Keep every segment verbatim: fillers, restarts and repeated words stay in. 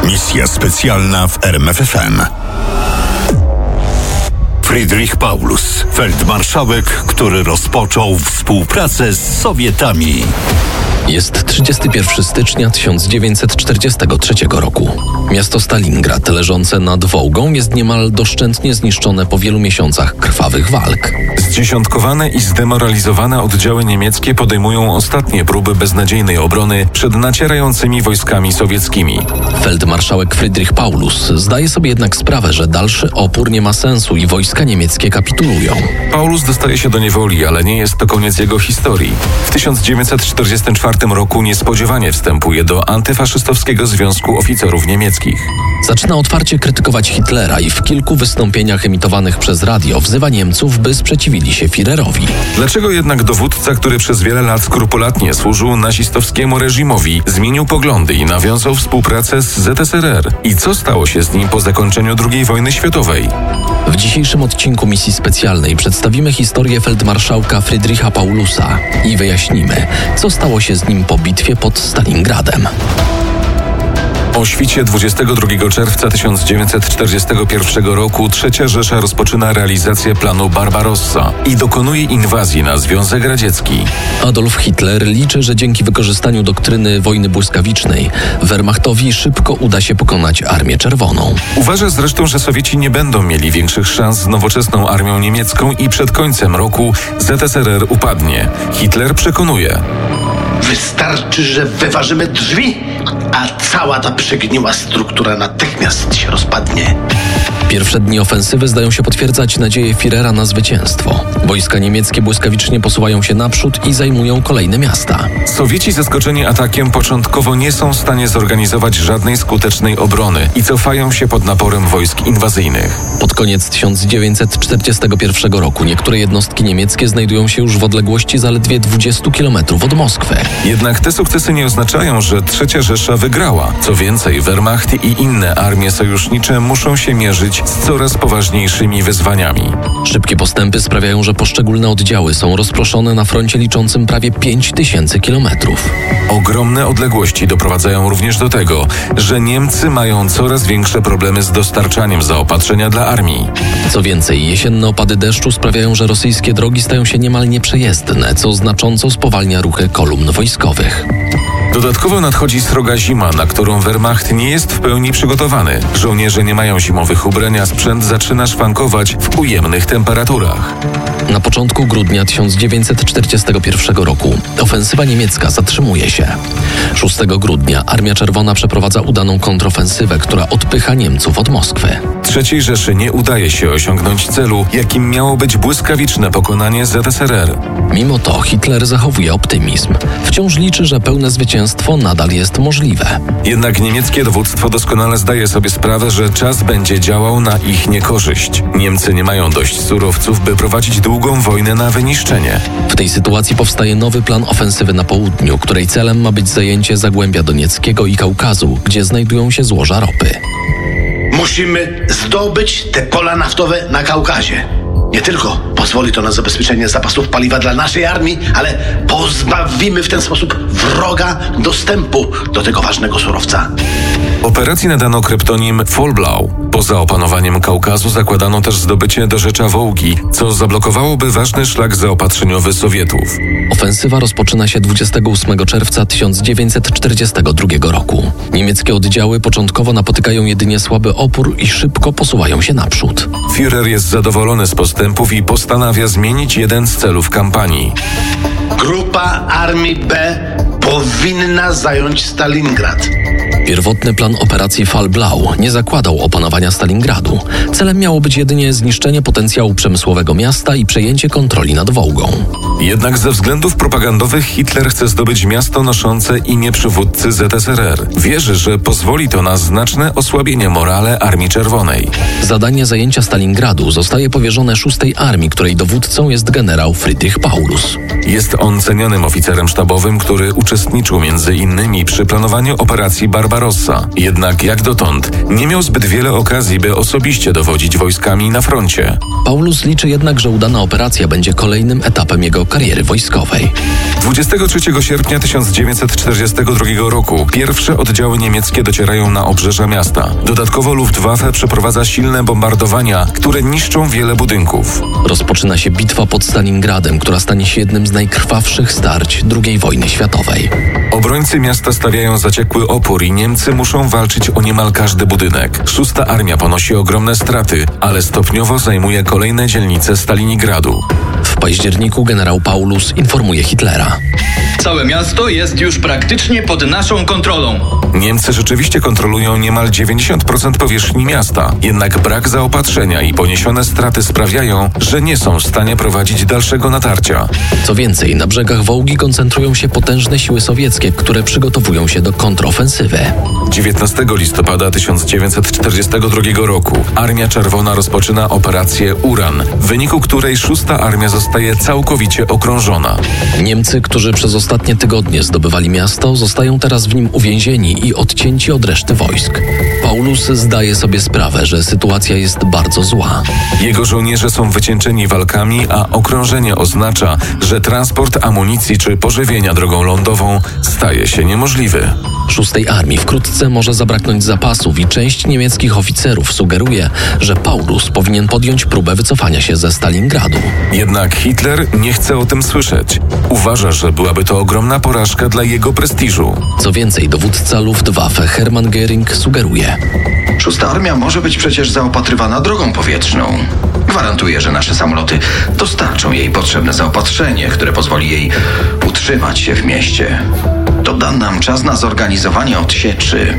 Misja specjalna w R M F F M. Friedrich Paulus, feldmarszałek, który rozpoczął współpracę z Sowietami. Jest trzydziestego pierwszego stycznia tysiąc dziewięćset czterdziestego trzeciego roku. Miasto Stalingrad, leżące nad Wołgą, jest niemal doszczętnie zniszczone po wielu miesiącach krwawych walk. Zdziesiątkowane i zdemoralizowane oddziały niemieckie podejmują ostatnie próby beznadziejnej obrony przed nacierającymi wojskami sowieckimi. Feldmarszałek Friedrich Paulus zdaje sobie jednak sprawę, że dalszy opór nie ma sensu i wojska niemieckie kapitulują. Paulus dostaje się do niewoli, ale nie jest to koniec jego historii. W tysiąc dziewięćset czterdziestym czwartym roku niespodziewanie wstępuje do antyfaszystowskiego Związku Oficerów Niemieckich. Zaczyna otwarcie krytykować Hitlera i w kilku wystąpieniach emitowanych przez radio wzywa Niemców, by sprzeciwili się Führerowi. Dlaczego jednak dowódca, który przez wiele lat skrupulatnie służył nazistowskiemu reżimowi, zmienił poglądy i nawiązał współpracę z Z S R R? I co stało się z nim po zakończeniu drugiej wojny światowej? W dzisiejszym odcinku misji specjalnej przedstawimy historię feldmarszałka Friedricha Paulusa i wyjaśnimy, co stało się z nim po bitwie pod Stalingradem. O świcie dwudziestego drugiego czerwca tysiąc dziewięćset czterdziestego pierwszego roku Trzecia Rzesza rozpoczyna realizację planu Barbarossa i dokonuje inwazji na Związek Radziecki. Adolf Hitler liczy, że dzięki wykorzystaniu doktryny wojny błyskawicznej Wehrmachtowi szybko uda się pokonać Armię Czerwoną. Uważa zresztą, że Sowieci nie będą mieli większych szans z nowoczesną armią niemiecką i przed końcem roku Z S R R upadnie. Hitler przekonuje: wystarczy, że wyważymy drzwi, a cała ta przegniła struktura natychmiast się rozpadnie. Pierwsze dni ofensywy zdają się potwierdzać nadzieję Führera na zwycięstwo. Wojska niemieckie błyskawicznie posuwają się naprzód i zajmują kolejne miasta. Sowieci zaskoczeni atakiem początkowo nie są w stanie zorganizować żadnej skutecznej obrony i cofają się pod naporem wojsk inwazyjnych. Pod koniec tysiąc dziewięćset czterdziestego pierwszego roku niektóre jednostki niemieckie znajdują się już w odległości zaledwie dwudziestu kilometrów od Moskwy. Jednak te sukcesy nie oznaczają, że Trzecia Rzesza wygrała. Co więcej, Wehrmacht i inne armie sojusznicze muszą się mierzyć z coraz poważniejszymi wyzwaniami. Szybkie postępy sprawiają, że poszczególne oddziały są rozproszone na froncie liczącym prawie pięć tysięcy kilometrów. Ogromne odległości doprowadzają również do tego, że Niemcy mają coraz większe problemy z dostarczaniem zaopatrzenia dla armii. Co więcej, jesienne opady deszczu sprawiają, że rosyjskie drogi stają się niemal nieprzejezdne, co znacząco spowalnia ruchy kolumn wojskowych. Dodatkowo nadchodzi sroga zima, na którą Wehrmacht nie jest w pełni przygotowany. Żołnierze nie mają zimowych ubrań, a sprzęt zaczyna szwankować w ujemnych temperaturach. Na początku grudnia tysiąc dziewięćset czterdziestego pierwszego roku ofensywa niemiecka zatrzymuje się. szóstego grudnia Armia Czerwona przeprowadza udaną kontrofensywę, która odpycha Niemców od Moskwy. Trzeciej Rzeszy nie udaje się osiągnąć celu, jakim miało być błyskawiczne pokonanie Z S R R. Mimo to Hitler zachowuje optymizm. Wciąż liczy, że pełne zwycięstwo nadal jest możliwe. Jednak niemieckie dowództwo doskonale zdaje sobie sprawę, że czas będzie działał na ich niekorzyść. Niemcy nie mają dość surowców, by prowadzić długą wojnę na wyniszczenie. W tej sytuacji powstaje nowy plan ofensywy na południu, której celem ma być zajęcie Zagłębia Donieckiego i Kaukazu, gdzie znajdują się złoża ropy. Musimy zdobyć te pola naftowe na Kaukazie. Nie tylko pozwoli to na zabezpieczenie zapasów paliwa dla naszej armii, ale pozbawimy w ten sposób wroga dostępu do tego ważnego surowca. Operacji nadano kryptonim Fallblau. Poza opanowaniem Kaukazu zakładano też zdobycie dorzecza Wołgi, co zablokowałoby ważny szlak zaopatrzeniowy Sowietów. Ofensywa rozpoczyna się dwudziestego ósmego czerwca tysiąc dziewięćset czterdziestego drugiego roku. Niemieckie oddziały początkowo napotykają jedynie słaby opór i szybko posuwają się naprzód. Führer jest zadowolony z postępów i postanawia zmienić jeden z celów kampanii. Grupa Armii B powinna zająć Stalingrad. Pierwotny plan operacji Fallblau nie zakładał opanowania Stalingradu. Celem miało być jedynie zniszczenie potencjału przemysłowego miasta i przejęcie kontroli nad Wołgą. Jednak ze względów propagandowych Hitler chce zdobyć miasto noszące imię przywódcy Z S R R. Wierzy, że pozwoli to na znaczne osłabienie morale Armii Czerwonej. Zadanie zajęcia Stalingradu zostaje powierzone szóstej Armii, której dowódcą jest generał Friedrich Paulus. Jest on cenionym oficerem sztabowym, który uczestniczył między innymi przy planowaniu operacji Barbarossa Barbarossa. Jednak jak dotąd nie miał zbyt wiele okazji, by osobiście dowodzić wojskami na froncie. Paulus liczy jednak, że udana operacja będzie kolejnym etapem jego kariery wojskowej. dwudziestego trzeciego sierpnia tysiąc dziewięćset czterdziestego drugiego roku pierwsze oddziały niemieckie docierają na obrzeża miasta. Dodatkowo Luftwaffe przeprowadza silne bombardowania, które niszczą wiele budynków. Rozpoczyna się bitwa pod Stalingradem, która stanie się jednym z najkrwawszych starć drugiej wojny światowej. Obrońcy miasta stawiają zaciekły opór i Niemcy muszą walczyć o niemal każdy budynek. Szósta Armia ponosi ogromne straty, ale stopniowo zajmuje kolejne dzielnice Stalingradu. W październiku generał Paulus informuje Hitlera. Całe miasto jest już praktycznie pod naszą kontrolą. Niemcy rzeczywiście kontrolują niemal dziewięćdziesiąt procent powierzchni miasta, jednak brak zaopatrzenia i poniesione straty sprawiają, że nie są w stanie prowadzić dalszego natarcia. Co więcej, na brzegach Wołgi koncentrują się potężne siły sowieckie, które przygotowują się do kontrofensywy. dziewiętnastego listopada tysiąc dziewięćset czterdziestego drugiego roku Armia Czerwona rozpoczyna operację Uran, w wyniku której szósta Armia zostaje całkowicie okrążona. Niemcy, którzy przez ostatnie tygodnie zdobywali miasto, zostają teraz w nim uwięzieni i odcięci od reszty wojsk. Paulus zdaje sobie sprawę, że sytuacja jest bardzo zła. Jego żołnierze są wycieńczeni walkami, a okrążenie oznacza, że transport amunicji czy pożywienia drogą lądową staje się niemożliwy. Szóstej Armii wkrótce może zabraknąć zapasów i część niemieckich oficerów sugeruje, że Paulus powinien podjąć próbę wycofania się ze Stalingradu. Jednak Hitler nie chce o tym słyszeć. Uważa, że byłaby to ogromna porażka dla jego prestiżu. Co więcej, dowódca Luftwaffe Hermann Göring sugeruje: Szósta Armia może być przecież zaopatrywana drogą powietrzną. Gwarantuję, że nasze samoloty dostarczą jej potrzebne zaopatrzenie, które pozwoli jej utrzymać się w mieście. To da nam czas na zorganizowanie odsieczy.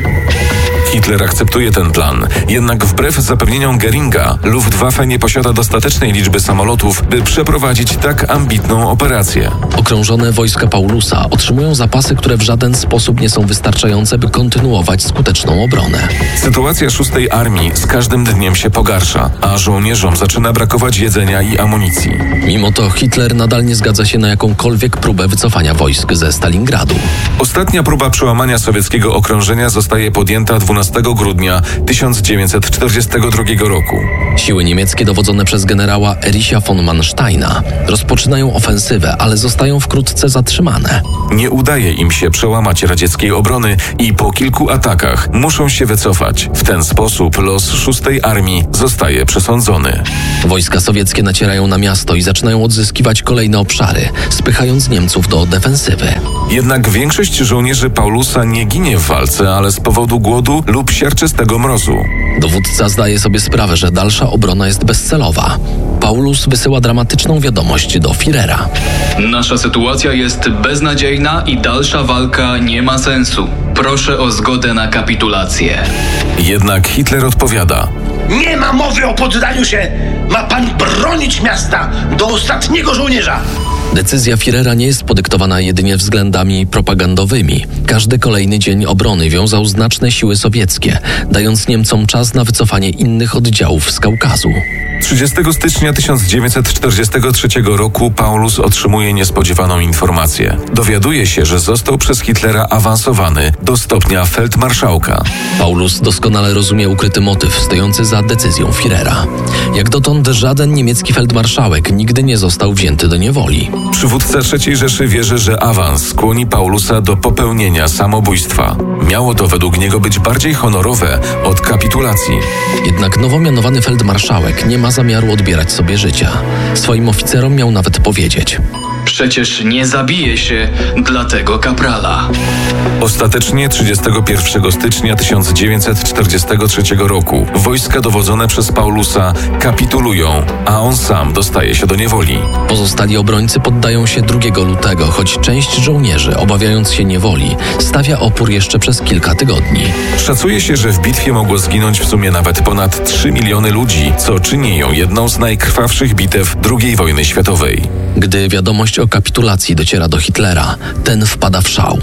Hitler akceptuje ten plan, jednak wbrew zapewnieniom Göringa, Luftwaffe nie posiada dostatecznej liczby samolotów, by przeprowadzić tak ambitną operację. Okrążone wojska Paulusa otrzymują zapasy, które w żaden sposób nie są wystarczające, by kontynuować skuteczną obronę. Sytuacja szóstej Armii z każdym dniem się pogarsza, a żołnierzom zaczyna brakować jedzenia i amunicji. Mimo to Hitler nadal nie zgadza się na jakąkolwiek próbę wycofania wojsk ze Stalingradu. Ostatnia próba przełamania sowieckiego okrążenia zostaje podjęta dwunastego grudnia tysiąc dziewięćset czterdziestego drugiego roku. Siły niemieckie dowodzone przez generała Ericha von Mansteina rozpoczynają ofensywę, ale zostają wkrótce zatrzymane. Nie udaje im się przełamać radzieckiej obrony i po kilku atakach muszą się wycofać. W ten sposób los szóstej Armii zostaje przesądzony. Wojska sowieckie nacierają na miasto i zaczynają odzyskiwać kolejne obszary, spychając Niemców do defensywy. Jednak większość żołnierzy Paulusa nie ginie w walce, ale z powodu głodu lub siarczystego mrozu. Dowódca zdaje sobie sprawę, że dalsza obrona jest bezcelowa. Paulus wysyła dramatyczną wiadomość do Führera. Nasza sytuacja jest beznadziejna i dalsza walka nie ma sensu. Proszę o zgodę na kapitulację. Jednak Hitler odpowiada: Nie ma mowy o poddaniu się! Ma pan bronić miasta do ostatniego żołnierza! Decyzja Führera nie jest podyktowana jedynie względami propagandowymi. Każdy kolejny dzień obrony wiązał znaczne siły sowieckie, dając Niemcom czas na wycofanie innych oddziałów z Kaukazu. trzydziestego stycznia tysiąc dziewięćset czterdziestego trzeciego roku Paulus otrzymuje niespodziewaną informację. Dowiaduje się, że został przez Hitlera awansowany do stopnia feldmarszałka. Paulus doskonale rozumie ukryty motyw stojący za decyzją Führera. Jak dotąd żaden niemiecki feldmarszałek nigdy nie został wzięty do niewoli. Przywódca trzeciej Rzeszy wierzy, że awans skłoni Paulusa do popełnienia samobójstwa. Miało to według niego być bardziej honorowe od kapitulacji. Jednak nowo mianowany feldmarszałek nie ma zamiaru odbierać sobie życia. Swoim oficerom miał nawet powiedzieć: Przecież nie zabije się dla tego kaprala. Ostatecznie trzydziestego pierwszego stycznia tysiąc dziewięćset czterdziestego trzeciego roku wojska dowodzone przez Paulusa kapitulują, a on sam dostaje się do niewoli. Pozostali obrońcy poddają się drugiego lutego, choć część żołnierzy, obawiając się niewoli, stawia opór jeszcze przez kilka tygodni. Szacuje się, że w bitwie mogło zginąć w sumie nawet ponad trzy miliony ludzi, co czyni ją jedną z najkrwawszych bitew drugiej wojny światowej. Gdy wiadomość o kapitulacji dociera do Hitlera, ten wpada w szał.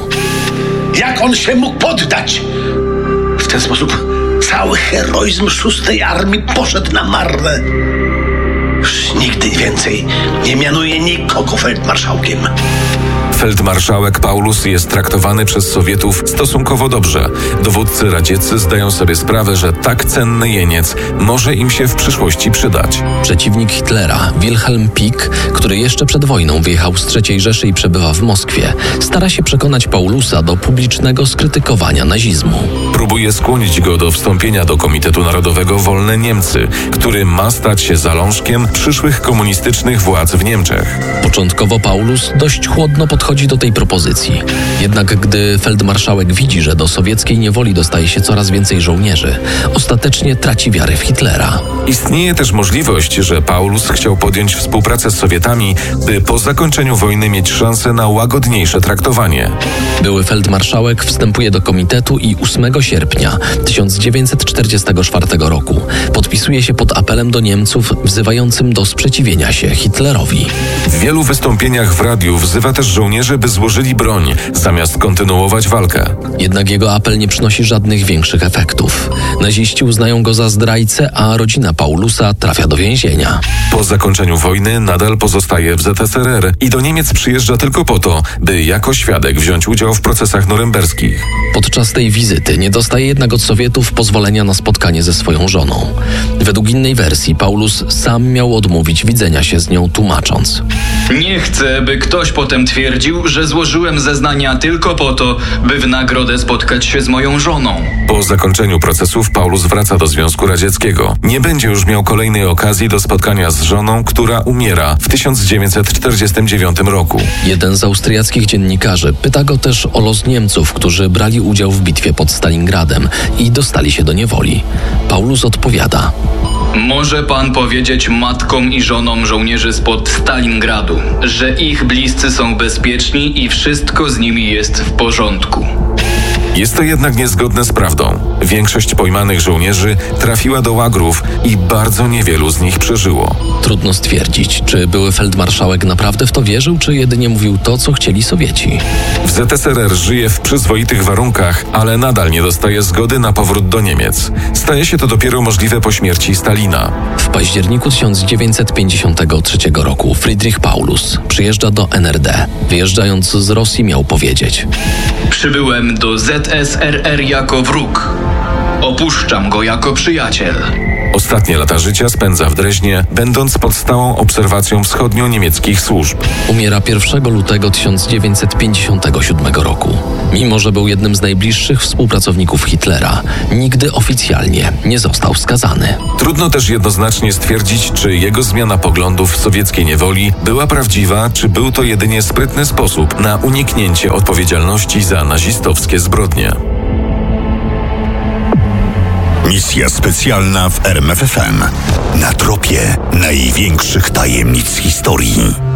Jak on się mógł poddać? W ten sposób cały heroizm szóstej Armii poszedł na marne. Już nigdy więcej nie mianuje nikogo feldmarszałkiem. Feldmarszałek Paulus jest traktowany przez Sowietów stosunkowo dobrze. Dowódcy radzieccy zdają sobie sprawę, że tak cenny jeniec może im się w przyszłości przydać. Przeciwnik Hitlera, Wilhelm Pieck, który jeszcze przed wojną wyjechał z trzeciej Rzeszy i przebywa w Moskwie, stara się przekonać Paulusa do publicznego skrytykowania nazizmu. Próbuje skłonić go do wstąpienia do Komitetu Narodowego Wolne Niemcy, który ma stać się zalążkiem przyszłych komunistycznych władz w Niemczech. Początkowo Paulus dość chłodno podchodzi do tej propozycji. Jednak gdy feldmarszałek widzi, że do sowieckiej niewoli dostaje się coraz więcej żołnierzy, ostatecznie traci wiarę w Hitlera. Istnieje też możliwość, że Paulus chciał podjąć współpracę z Sowietami, by po zakończeniu wojny mieć szansę na łagodniejsze traktowanie. Były feldmarszałek wstępuje do komitetu i ósmego sierpnia tysiąc dziewięćset czterdziestego czwartego roku podpisuje się pod apelem do Niemców wzywającym do sprzeciwienia się Hitlerowi. W wielu wystąpieniach w radiu wzywa też żołnierzy, by złożyli broń, zamiast kontynuować walkę. Jednak jego apel nie przynosi żadnych większych efektów. Naziści uznają go za zdrajcę, a rodzina Paulusa trafia do więzienia. Po zakończeniu wojny nadal pozostaje w Z S R R i do Niemiec przyjeżdża tylko po to, by jako świadek wziąć udział w procesach norymberskich. Podczas tej wizyty nie dostaje jednak od Sowietów pozwolenia na spotkanie ze swoją żoną. Według innej wersji Paulus sam miał odmówić widzenia się z nią, tłumacząc: Nie chcę, by ktoś potem twierdził, że złożyłem zeznania tylko po to, by w nagrodę spotkać się z moją żoną. Po zakończeniu procesów Paulus wraca do Związku Radzieckiego. Nie będzie już miał kolejnej okazji do spotkania z żoną, która umiera w tysiąc dziewięćset czterdziestym dziewiątym roku. Jeden z austriackich dziennikarzy pyta go też o los Niemców, którzy brali udział w bitwie pod Stalingradem i dostali się do niewoli. Paulus odpowiada: Może pan powiedzieć matkom i żonom żołnierzy spod Stalingradu, że ich bliscy są bezpieczni i wszystko z nimi jest w porządku. Jest to jednak niezgodne z prawdą. Większość pojmanych żołnierzy trafiła do łagrów i bardzo niewielu z nich przeżyło. Trudno stwierdzić, czy były feldmarszałek naprawdę w to wierzył, czy jedynie mówił to, co chcieli Sowieci. W Z S R R żyje w przyzwoitych warunkach, ale nadal nie dostaje zgody na powrót do Niemiec. Staje się to dopiero możliwe po śmierci Stalina. W październiku tysiąc dziewięćset pięćdziesiątego trzeciego roku Friedrich Paulus przyjeżdża do N R D. Wyjeżdżając z Rosji miał powiedzieć: Przybyłem do Z S R R jako wróg. Opuszczam go jako przyjaciel. Ostatnie lata życia spędza w Dreźnie, będąc pod stałą obserwacją wschodnio-niemieckich służb. Umiera pierwszego lutego tysiąc dziewięćset pięćdziesiątego siódmego roku. Mimo że był jednym z najbliższych współpracowników Hitlera, nigdy oficjalnie nie został skazany. Trudno też jednoznacznie stwierdzić, czy jego zmiana poglądów w sowieckiej niewoli była prawdziwa, czy był to jedynie sprytny sposób na uniknięcie odpowiedzialności za nazistowskie zbrodnie. Misja specjalna w R M F F M. Na tropie największych tajemnic historii.